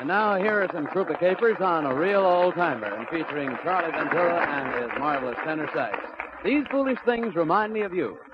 now here are some Krupa capers on a real old-timer and featuring Charlie Ventura and his marvelous tenor sax. These foolish things remind me of you.